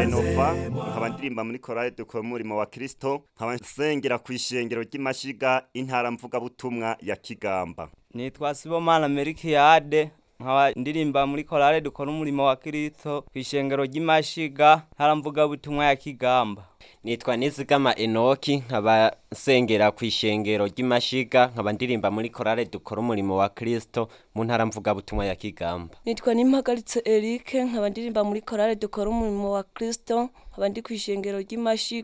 Renova nkaba ndirimba muri korale dukora umurimo wa Kristo nkaba nsengera ku ishengero ry'Imashiga intara mvuga butumwa ya Kigamba. Nitwa Sibomana Melkiyade nkaba ndirimba muri korale dukora umurimo wa Kristo ku ishengero ry'Imashiga ntara mvuga butumwa ya Kigamba. Nitwa Nizigama Enoki nkaba nsengera ku ishengero ry'Imashiga nkaba ndirimba muri korale dukora umurimo wa Kristo mu ntara mvuga butumwa ya Kigamba. Nitwa Nimpagaritse Eric nkaba ndirimba muri korale dukora umurimo wa Kristo nkaba ndi ku ishengero ry'Imashiga